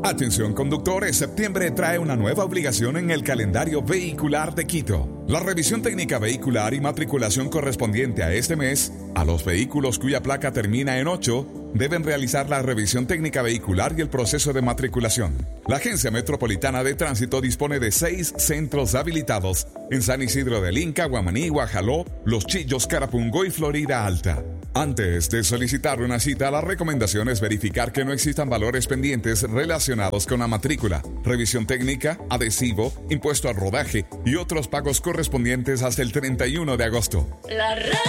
Atención conductores, septiembre trae una nueva obligación en el calendario vehicular de Quito. La revisión técnica vehicular y matriculación correspondiente a este mes, a los vehículos cuya placa termina en 8, deben realizar la revisión técnica vehicular y el proceso de matriculación. La Agencia Metropolitana de Tránsito dispone de 6 centros habilitados en San Isidro del Inca, Guamaní, Guajaló, Los Chillos, Carapungo y Florida Alta. Antes de solicitar una cita, la recomendación es verificar que no existan valores pendientes relacionados con la matrícula, revisión técnica, adhesivo, impuesto al rodaje y otros pagos correspondientes hasta el 31 de agosto. La